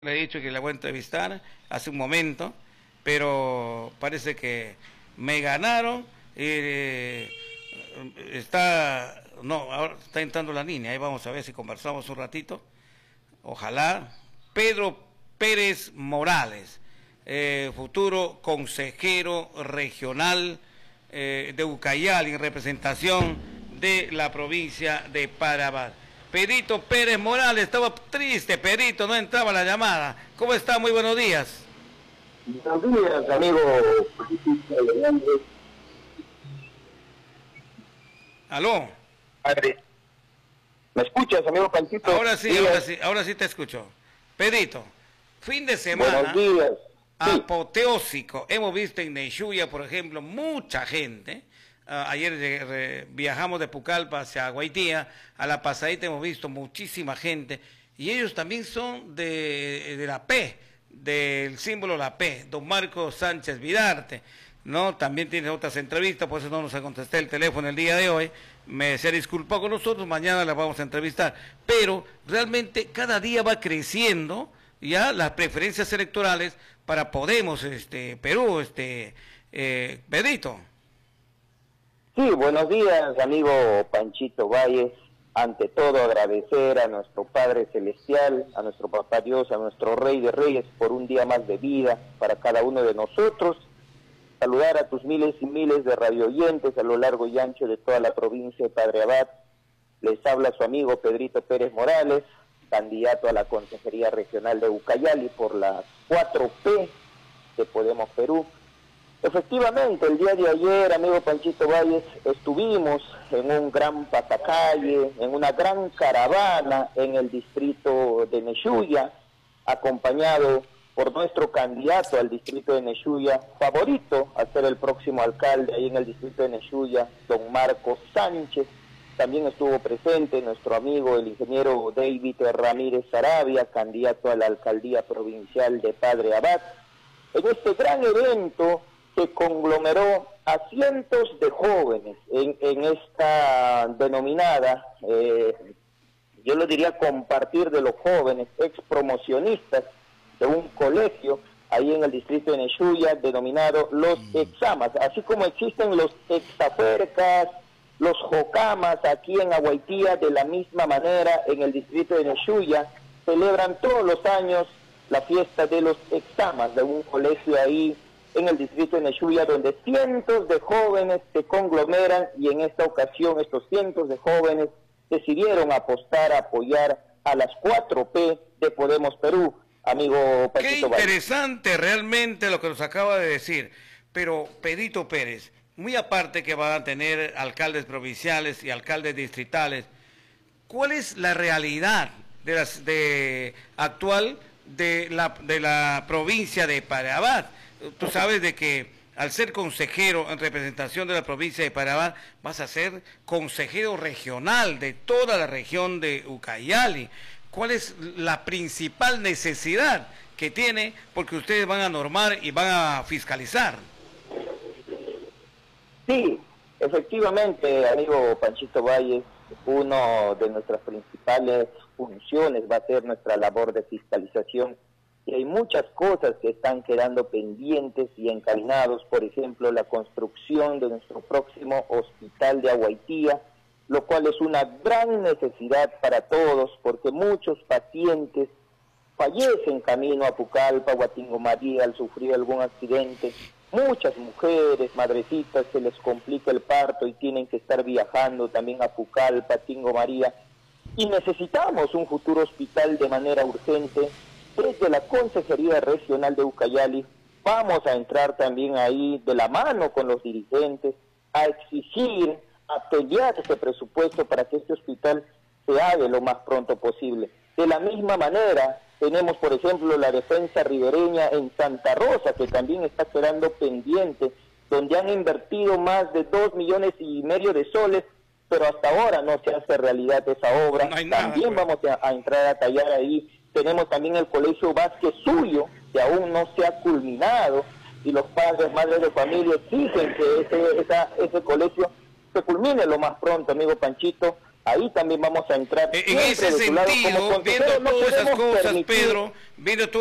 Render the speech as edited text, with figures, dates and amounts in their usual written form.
Le he dicho que la voy a entrevistar hace un momento, pero parece que me ganaron. Ahora está entrando la línea. Ahí vamos a ver si conversamos un ratito. Ojalá. Pedro Pérez Morales, futuro consejero regional de Ucayali, en representación de la provincia de Paraná. Pedrito Pérez Morales, estaba triste, Pedrito, no entraba la llamada. ¿Cómo está? Muy buenos días. Buenos días, amigo. ¿Aló? ¿Me escuchas, amigo Panchito? Ahora sí te escucho. Pedrito, fin de semana buenos días. apoteósico. Hemos visto en Neyuya, por ejemplo, mucha gente. Ayer viajamos de Pucallpa hacia Guaitía, a la pasadita hemos visto muchísima gente, y ellos también son de la P, del símbolo la P, don Marco Sánchez Vidarte, ¿no? También tiene otras entrevistas, por eso no nos ha contestado el teléfono el día de hoy, se disculpó con nosotros, mañana la vamos a entrevistar, pero realmente cada día va creciendo ya las preferencias electorales para Podemos, Perú, Pedrito. Sí, buenos días, amigo Panchito Valles. Ante todo, agradecer a nuestro Padre Celestial, a nuestro Papá Dios, a nuestro Rey de Reyes, por un día más de vida para cada uno de nosotros. Saludar a tus miles y miles de radioyentes a lo largo y ancho de toda la provincia de Padre Abad. Les habla su amigo Pedrito Pérez Morales, candidato a la Consejería Regional de Ucayali por las 4P de Podemos Perú. Efectivamente, el día de ayer, amigo Panchito Valles, estuvimos en un gran pasacalle, en una gran caravana en el distrito de Neyuya, acompañado por nuestro candidato al distrito de Neyuya, favorito a ser el próximo alcalde ahí en el distrito de Neyuya, don Marco Sánchez. También estuvo presente nuestro amigo el ingeniero David Ramírez Sarabia, candidato a la alcaldía provincial de Padre Abad. En este gran evento que conglomeró a cientos de jóvenes en esta denominada, yo lo diría compartir de los jóvenes, ex promocionistas de un colegio ahí en el distrito de Neyuya, denominado los Examas, así como existen los Exafercas, los Jocamas aquí en Aguaitía, de la misma manera en el distrito de Neyuya, celebran todos los años la fiesta de los Examas, de un colegio ahí en el distrito de Neyuya, donde cientos de jóvenes se conglomeran, y en esta ocasión estos cientos de jóvenes decidieron apostar a apoyar a las 4P de Podemos Perú, amigo Panchito Qué interesante realmente lo que nos acaba de decir, pero Pedrito Pérez, muy aparte que van a tener alcaldes provinciales y alcaldes distritales, ¿cuál es la realidad actual de la provincia de Paraná? Tú sabes de que al ser consejero en representación de la provincia de Paraná, vas a ser consejero regional de toda la región de Ucayali. ¿Cuál es la principal necesidad que tiene? Porque ustedes van a normar y van a fiscalizar. Sí, efectivamente, amigo Panchito Valles, uno de nuestras principales funciones va a ser nuestra labor de fiscalización. Y hay muchas cosas que están quedando pendientes y encaminados, por ejemplo, la construcción de nuestro próximo hospital de Aguaitía, lo cual es una gran necesidad para todos, porque muchos pacientes fallecen camino a Pucallpa, Guatingo María, al sufrir algún accidente. Muchas mujeres, madrecitas, se les complica el parto y tienen que estar viajando también a Pucallpa, Tingo María. Y necesitamos un futuro hospital de manera urgente. Desde la Consejería Regional de Ucayali vamos a entrar también ahí de la mano con los dirigentes a exigir, a pelear ese presupuesto para que este hospital se haga lo más pronto posible. De la misma manera, tenemos por ejemplo la defensa ribereña en Santa Rosa, que también está quedando pendiente, donde han invertido más de 2,5 millones de soles, pero hasta ahora no se hace realidad esa obra. No hay nada, también vamos a entrar a tallar ahí. Tenemos también el colegio Vázquez Suyo, que aún no se ha culminado, y los padres, madres de familia exigen que ese colegio se culmine lo más pronto, amigo Panchito, ahí también vamos a entrar. En ese sentido, viendo todas esas cosas, Pedro, viendo